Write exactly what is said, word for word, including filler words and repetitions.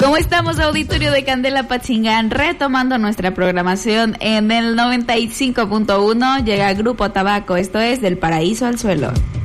¿Cómo estamos, auditorio de Candela Patzingán? Retomando nuestra programación en el noventa y cinco punto uno, llega Grupo Tabaco, esto es Del Paraíso al Suelo.